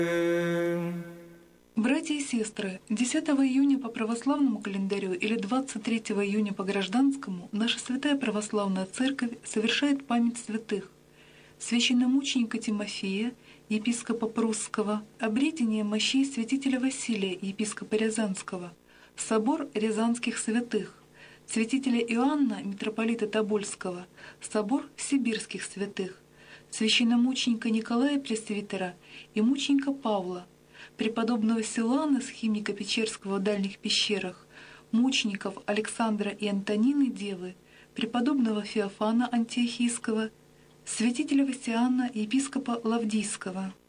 Братья и сестры, 10 июня по православному календарю или 23 июня по гражданскому наша Святая Православная Церковь совершает память святых: священномученика Тимофея, епископа Прусского, обретение мощей святителя Василия, епископа Рязанского, собор Рязанских святых, святителя Иоанна, митрополита Тобольского, собор Сибирских святых, священномученика Николая Пресвитера и мученика Павла, преподобного Силана, схимника Печерского в Дальних пещерах, мучеников Александра и Антонины Девы, преподобного Феофана Антиохийского, святителя Васиана, епископа Лавдийского.